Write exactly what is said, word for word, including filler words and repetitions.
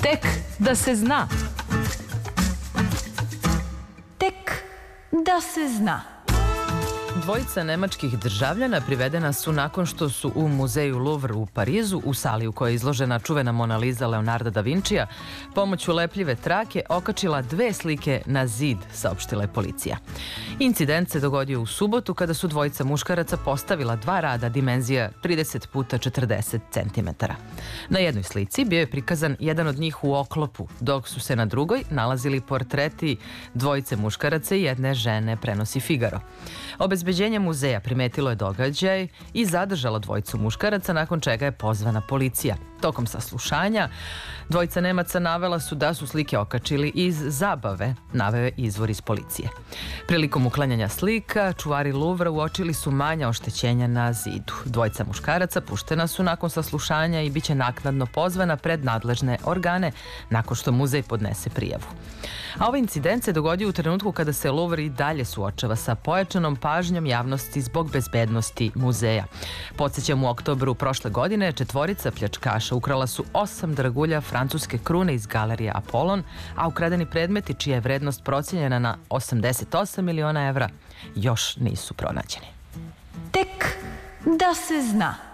Tek da se zna. Tek da se zna. Dvojica nemačkih državljana privedena su nakon što su u muzeju Louvre u Parizu, u sali u kojoj je izložena čuvena Mona Lisa Leonarda da Vincija, pomoću lepljive trake okačila dve slike na zid, saopštila je policija. Incident se dogodio u subotu kada su dvojica muškaraca postavila dva rada dimenzija trideset puta četrdeset centimetara. Na jednoj slici bio je prikazan jedan od njih u oklopu, dok su se na drugoj nalazili portreti dvojice muškaraca i jedne žene, prenosi Figaro. Obezbeđenje muzeja primetilo je događaj i zadržalo dvojicu muškaraca, nakon čega je pozvana policija. Tokom saslušanja dvojica Nemaca navela su da su slike okačili iz zabave, naveo je izvor iz policije. Prilikom uklanjanja slika, čuvari Louvra uočili su manja oštećenja na zidu. Dvojica muškaraca puštena su nakon saslušanja i biće naknadno pozvana pred nadležne organe nakon što muzej podnese prijavu. A ovaj incident se dogodio u trenutku kada se Louvre i dalje suočava sa pojačanom pažnjom javnosti zbog bezbednosti muzeja. Podsjećam, u oktobru prošle godine četvorica pljačkaša ukrala su osam dragulja francuske krune iz galerije Apollon, a ukradeni predmeti, čija je vrednost procijenjena na osamdeset osam miliona evra, još nisu pronađeni. Tek da se zna.